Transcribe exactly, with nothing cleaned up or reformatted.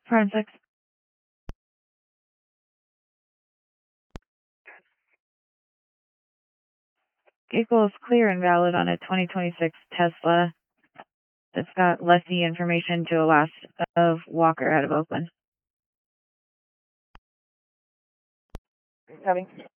Forensics. Vehicle is clear and valid on a twenty twenty-six Tesla that's got lessee information to a last of Walker out of Oakland. Coming.